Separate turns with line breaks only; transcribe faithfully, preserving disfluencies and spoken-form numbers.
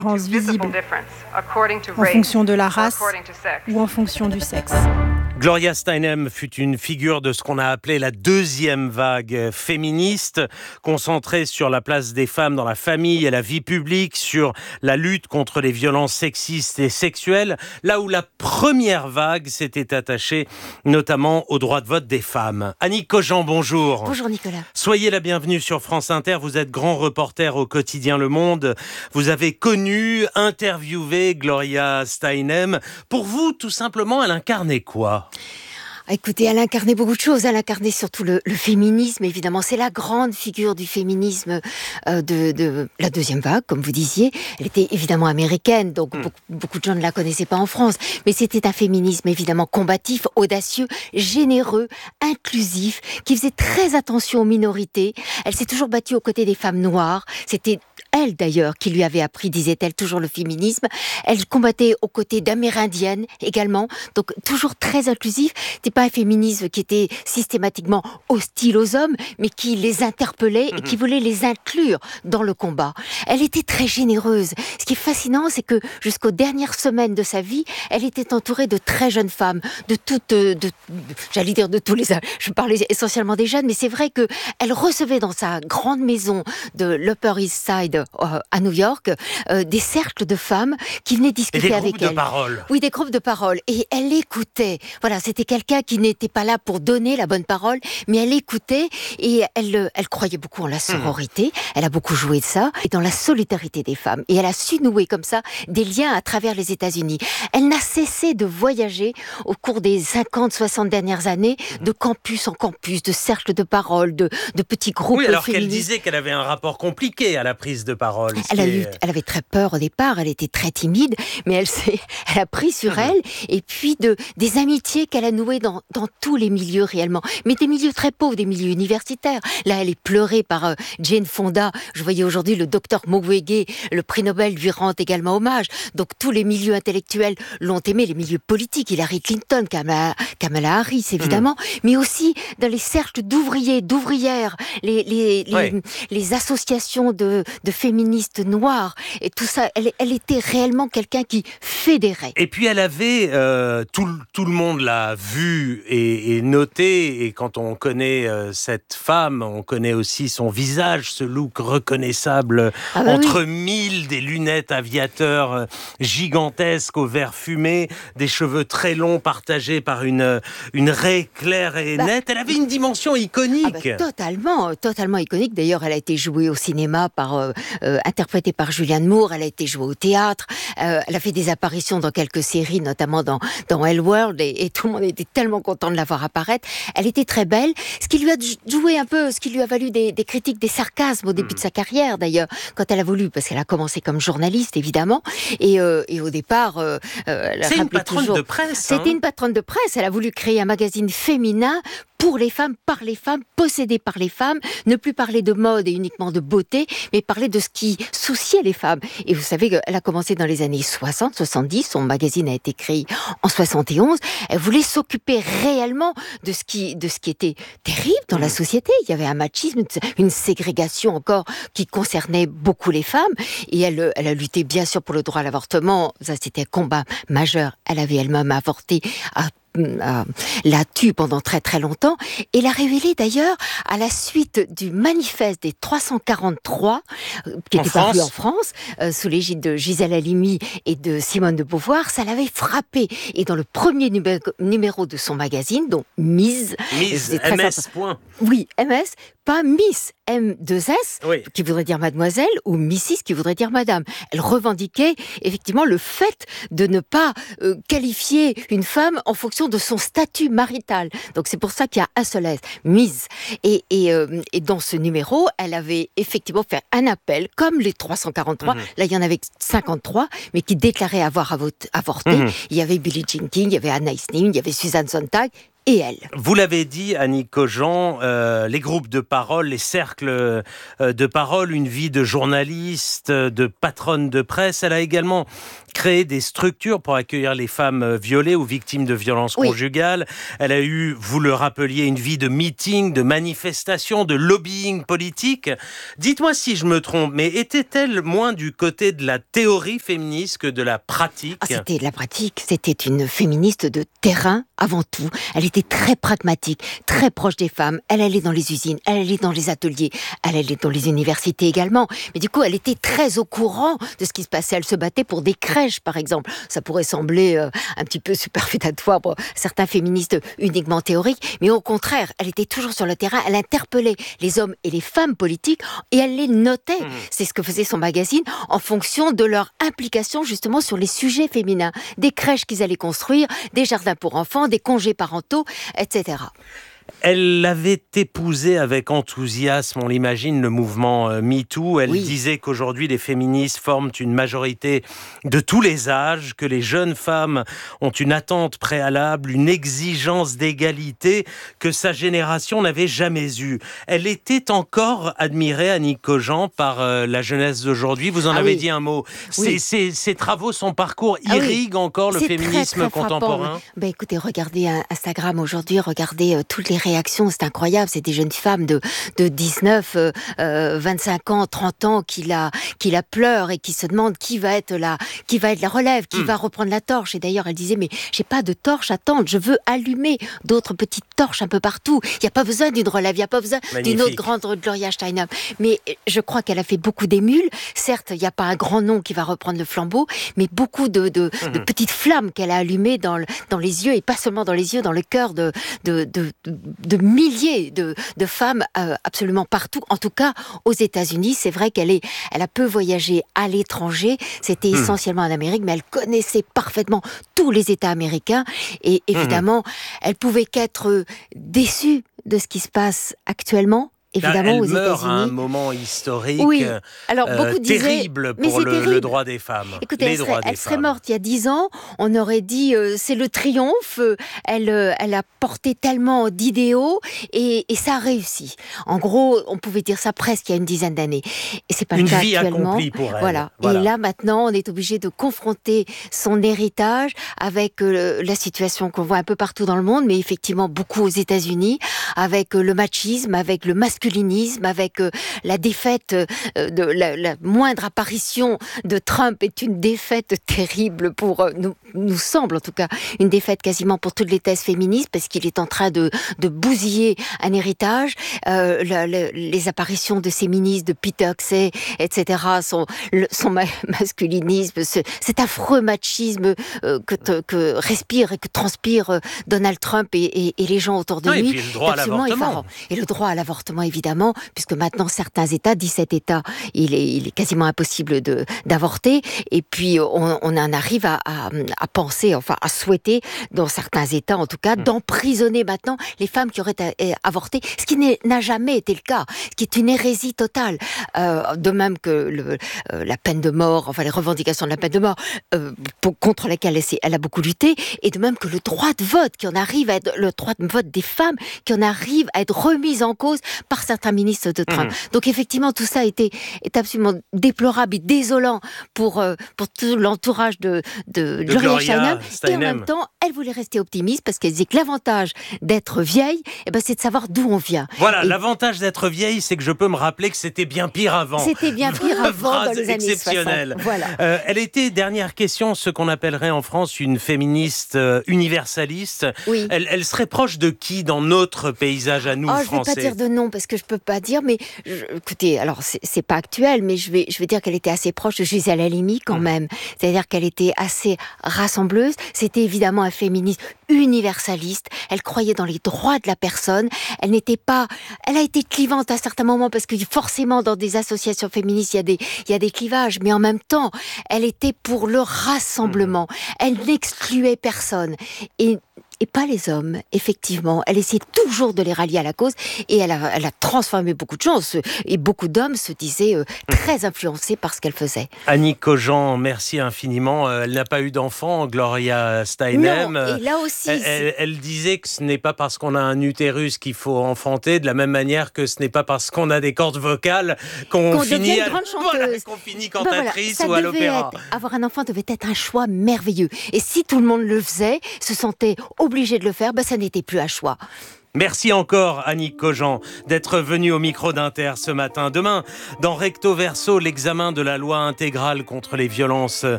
différences visibles en fonction de la race ou en fonction du sexe.
Gloria Steinem fut une figure de ce qu'on a appelé la deuxième vague féministe, concentrée sur la place des femmes dans la famille et la vie publique, sur la lutte contre les violences sexistes et sexuelles, là où la première vague s'était attachée notamment au droit de vote des femmes. Annick Cogent, bonjour.
Bonjour Nicolas.
Soyez la bienvenue sur France Inter, vous êtes grand reporter au quotidien Le Monde. Vous avez connu, interviewé Gloria Steinem. Pour vous, tout simplement, elle incarnait quoi ?
Écoutez, elle incarnait beaucoup de choses. Elle incarnait surtout le, le féminisme, évidemment. C'est la grande figure du féminisme euh, de, de la deuxième vague, comme vous disiez. Elle était évidemment américaine, donc mmh. beaucoup, beaucoup de gens ne la connaissaient pas en France. Mais c'était un féminisme évidemment combatif, audacieux, généreux, inclusif, qui faisait très attention aux minorités. Elle s'est toujours battue aux côtés des femmes noires. C'était elle d'ailleurs qui lui avait appris, disait-elle, toujours le féminisme. Elle combattait aux côtés d'amérindiennes également, donc toujours très inclusif. C'était pas un féminisme qui était systématiquement hostile aux hommes, mais qui les interpellait et qui voulait les inclure dans le combat. Elle était très généreuse. Ce qui est fascinant, c'est que jusqu'aux dernières semaines de sa vie, elle était entourée de très jeunes femmes, de toutes, de, de, j'allais dire de tous les âges. Je parlais essentiellement des jeunes, mais c'est vrai que elle recevait dans sa grande maison de l'Upper East Side à New York, euh, des cercles de femmes qui venaient discuter avec elle.
Des groupes de parole.
Oui, des groupes de parole. Et elle écoutait. Voilà, c'était quelqu'un qui n'était pas là pour donner la bonne parole, mais elle écoutait et elle, elle croyait beaucoup en la sororité. Mmh. Elle a beaucoup joué de ça et dans la solidarité des femmes. Et elle a su nouer comme ça des liens à travers les États-Unis. Elle n'a cessé de voyager au cours des cinquante soixante dernières années, mmh. de campus en campus, de cercles de parole, de, de petits groupes
féministes. Oui, alors
féministes.
Qu'elle disait qu'elle avait un rapport compliqué à la prise de parole.
Elle, a eu, elle avait très peur au départ, elle était très timide, mais elle, s'est, elle a pris sur elle, et puis de, des amitiés qu'elle a nouées dans, dans tous les milieux réellement, mais des milieux très pauvres, des milieux universitaires. Là, elle est pleurée par euh, Jane Fonda. Je voyais aujourd'hui le docteur Mukwege, le prix Nobel lui rend également hommage. Donc tous les milieux intellectuels l'ont aimé, les milieux politiques, Hillary Clinton, Kamala, Kamala Harris évidemment, mmh. mais aussi dans les cercles d'ouvriers, d'ouvrières, les, les, les, ouais. les associations de, de féministes noire et tout ça, elle, elle était réellement quelqu'un qui fédérait.
Et puis elle avait, euh, tout, tout le monde l'a vu et, et noté, et quand on connaît euh, cette femme, on connaît aussi son visage, ce look reconnaissable ah bah entre oui. mille, des lunettes aviateurs euh, gigantesques au verre fumé, des cheveux très longs partagés par une, une raie claire et bah, nette. Elle avait une dimension iconique.
Ah bah, totalement, totalement iconique. D'ailleurs, elle a été jouée au cinéma par euh, euh, interprétée par Julianne Moore, elle a été jouée au théâtre, euh, elle a fait des apparitions dans quelques séries, notamment dans, dans Elleworld, et, et tout le monde était tellement content de la voir apparaître. Elle était très belle, ce qui lui a joué un peu, ce qui lui a valu des, des critiques, des sarcasmes au début mmh. de sa carrière d'ailleurs, quand elle a voulu, parce qu'elle a commencé comme journaliste évidemment, et, euh, et au départ... Euh, elle
C'est une patronne
toujours,
de presse.
C'était
hein.
une patronne de presse, elle a voulu créer un magazine féminin pour les femmes, par les femmes, possédé par les femmes, ne plus parler de mode et uniquement de beauté, mais parler de ce qui souciait les femmes. Et vous savez qu'elle a commencé dans les années soixante, soixante-dix, son magazine a été créé en soixante et onze, elle voulait s'occuper réellement de ce qui, de ce qui était terrible dans la société. Il y avait un machisme, une ségrégation encore qui concernait beaucoup les femmes, et elle, elle a lutté bien sûr pour le droit à l'avortement, ça c'était un combat majeur, elle avait elle-même avorté à Euh, l'a tue pendant très très longtemps et l'a révélé d'ailleurs à la suite du manifeste des trois cent quarante-trois euh, qui était paru en France euh, sous l'égide de Gisèle Halimi et de Simone de Beauvoir. Ça l'avait frappé et dans le premier numé- numéro de son magazine, donc Mise,
Mise M S point.
Oui, M S, pas Miss, M deux S,
oui.
qui voudrait dire mademoiselle, ou Missis, qui voudrait dire madame. Elle revendiquait effectivement le fait de ne pas euh, qualifier une femme en fonction de son statut marital. Donc c'est pour ça qu'il y a un seul S, Mise. Et, et, euh, et dans ce numéro, elle avait effectivement fait un appel, comme les trois cent quarante-trois, mmh. là il y en avait cinquante-trois, mais qui déclaraient avoir avorté. Mmh. Il y avait Billie Jean King, il y avait Anna Ning, il y avait Susan Sontag, et elle.
Vous l'avez dit, Annick Cogent, euh, les groupes de parole, les cercles euh, de parole, une vie de journaliste, de patronne de presse. Elle a également créé des structures pour accueillir les femmes violées ou victimes de violences oui. conjugales. Elle a eu, vous le rappeliez, une vie de meeting, de manifestation, de lobbying politique. Dites-moi si je me trompe, mais était-elle moins du côté de la théorie féministe que de la pratique ?
ah, C'était de la pratique. C'était une féministe de terrain avant tout. Elle était très pragmatique, très proche des femmes. Elle allait dans les usines, elle allait dans les ateliers, elle allait dans les universités également. Mais du coup, elle était très au courant de ce qui se passait. Elle se battait pour des crèches, par exemple. Ça pourrait sembler euh, un petit peu superfétatoire pour certains féministes uniquement théoriques, mais au contraire, elle était toujours sur le terrain. Elle interpellait les hommes et les femmes politiques et elle les notait. Mmh. C'est ce que faisait son magazine en fonction de leur implication justement sur les sujets féminins. Des crèches qu'ils allaient construire, des jardins pour enfants, des congés parentaux, et cetera.
Elle avait épousé avec enthousiasme, on l'imagine, le mouvement MeToo. Elle oui. disait qu'aujourd'hui, les féministes forment une majorité de tous les âges, que les jeunes femmes ont une attente préalable, une exigence d'égalité que sa génération n'avait jamais eue. Elle était encore admirée, Annick Cogent, par euh, la jeunesse d'aujourd'hui. Vous en ah avez oui. dit un mot. Oui. Ses, ses travaux, son parcours ah irrigue oui. encore le
C'est
féminisme
très, très
contemporain.
Ben, écoutez, regardez Instagram aujourd'hui, regardez euh, toutes les réactions, c'est incroyable, c'est des jeunes femmes de, de dix-neuf, euh, vingt-cinq ans, trente ans qui la, qui la pleurent et qui se demandent qui va être la, qui va être la relève, qui mmh. va reprendre la torche. Et d'ailleurs, elle disait, mais j'ai pas de torche à tendre, je veux allumer d'autres petites torches un peu partout. Il n'y a pas besoin d'une relève, il n'y a pas besoin Magnifique. d'une autre grande Gloria Steinem. Mais je crois qu'elle a fait beaucoup d'émules. Certes, il n'y a pas un grand nom qui va reprendre le flambeau, mais beaucoup de, de, mmh. de petites flammes qu'elle a allumées dans, le, dans les yeux, et pas seulement dans les yeux, dans le cœur de, de, de, de, de milliers de, de femmes euh, absolument partout, en tout cas aux États-Unis. C'est vrai qu'elle est, elle a peu voyagé à l'étranger, c'était mmh. essentiellement en Amérique, mais elle connaissait parfaitement tous les États américains et évidemment, mmh. elle pouvait qu'être déçue de ce qui se passe actuellement. Évidemment,
elle
aux
meurt
États-Unis.
à un moment historique
oui. Alors, beaucoup
euh,
disaient,
terrible pour le, terrible. le droit des femmes.
Écoutez,
les
elle,
droits
serait,
des
elle
femmes.
serait morte il y a dix ans, on aurait dit euh, c'est le triomphe, euh, elle, euh, elle a porté tellement d'idéaux et, et ça a réussi. En gros, on pouvait dire ça presque il y a une dizaine d'années. Et c'est pas
une
le cas
vie
actuellement.
Accomplie pour elle.
Voilà.
voilà.
Et là, maintenant, on est obligé de confronter son héritage avec euh, la situation qu'on voit un peu partout dans le monde, mais effectivement beaucoup aux États-Unis, avec euh, le machisme, avec le masculinisme, avec avec euh, la défaite, euh, de la, la moindre apparition de Trump est une défaite terrible pour, euh, nous, nous semble en tout cas, une défaite quasiment pour toutes les thèses féministes, parce qu'il est en train de, de bousiller un héritage. Euh, la, la, les apparitions de ces ministres, de Peter Hegseth, et cetera, son, le, son ma- masculinisme, ce, cet affreux machisme euh, que, te, que respire et que transpire euh, Donald Trump et, et, et les gens autour de
non,
lui.
Et puis le droit à l'avortement.
Et le droit à l'avortement, évidemment, puisque maintenant certains États, dix-sept États, il est, il est quasiment impossible de, d'avorter. Et puis on, on en arrive à, à, à penser, enfin à souhaiter, dans certains États en tout cas, mmh. d'emprisonner maintenant les femmes qui auraient avorté, ce qui n'a jamais été le cas, ce qui est une hérésie totale. Euh, de même que le, euh, la peine de mort, enfin les revendications de la peine de mort, euh, pour, contre lesquelles elle, elle a beaucoup lutté, et de même que le droit de vote qui en arrive à être, le droit de vote des femmes qui en arrive à être remis en cause par certains ministres de Trump. Mmh. Donc effectivement, tout ça a été, est absolument déplorable et désolant pour, euh, pour tout l'entourage de, de, de Gloria Steinem. Et en même temps, elle voulait rester optimiste parce qu'elle disait que l'avantage d'être vieille, eh ben, c'est de savoir d'où on vient.
Voilà,
et
l'avantage d'être vieille, c'est que je peux me rappeler que c'était bien pire avant.
C'était bien pire avant dans les années
exceptionnelle.
soixante. Voilà.
Euh, elle était, dernière question, ce qu'on appellerait en France une féministe euh, universaliste.
Oui.
Elle, elle serait proche de qui dans notre paysage à nous,
oh,
Français?
Je ne vais pas dire de nom parce que je ne peux pas dire, mais je, écoutez, alors c'est, c'est pas actuel, mais je vais, je vais dire qu'elle était assez proche de Gisèle Halimi quand mmh. même. C'est-à-dire qu'elle était assez rassembleuse. C'était évidemment un féministe universaliste. Elle croyait dans les droits de la personne. Elle n'était pas, elle a été clivante à certains moments parce que forcément dans des associations féministes il y a des, il y a des clivages, mais en même temps, elle était pour le rassemblement. Elle n'excluait personne. Et et pas les hommes, effectivement. Elle essayait toujours de les rallier à la cause et elle a, elle a transformé beaucoup de gens. Et beaucoup d'hommes se disaient euh, très influencés par ce qu'elle faisait.
Annick Cogent, merci infiniment. Elle n'a pas eu d'enfant, Gloria Steinem.
Non, et là aussi...
Elle, elle, elle disait que ce n'est pas parce qu'on a un utérus qu'il faut enfanter, de la même manière que ce n'est pas parce qu'on a des cordes vocales qu'on, qu'on finit, à... voilà, qu'on finit cantatrice ben voilà, ou à l'opéra.
Être, avoir un enfant devait être un choix merveilleux. Et si tout le monde le faisait, se sentait obligé de le faire, ben ça n'était plus un choix.
Merci encore, Annick Cogent, d'être venue au micro d'Inter ce matin. Demain, dans Recto Verso, l'examen de la loi intégrale contre les violences